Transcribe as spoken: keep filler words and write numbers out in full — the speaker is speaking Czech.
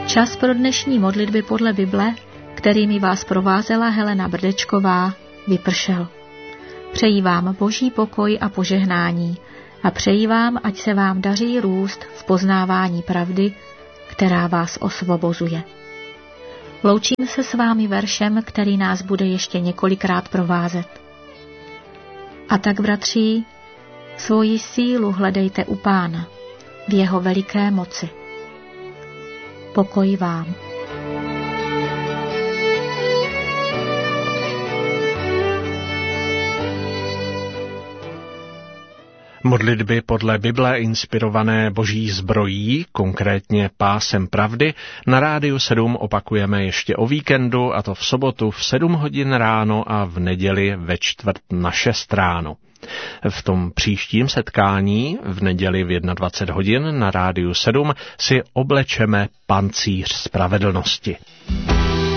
Čas pro dnešní modlitby podle Bible, kterými vás provázela Helena Brdečková, vypršel. Přeji vám Boží pokoj a požehnání a přeji vám, ať se vám daří růst v poznávání pravdy, která vás osvobozuje. Loučím se s vámi veršem, který nás bude ještě několikrát provázet. A tak, bratří, svoji sílu hledejte u Pána, v jeho veliké moci. Pokoj vám. Modlitby podle Bible inspirované Boží zbrojí, konkrétně Pásem pravdy, na Rádiu sedm opakujeme ještě o víkendu, a to v sobotu v sedm hodin ráno a v neděli ve čtvrt na šest ráno. V tom příštím setkání v neděli v dvacet jedna hodin na Rádiu sedm si oblečeme pancíř spravedlnosti.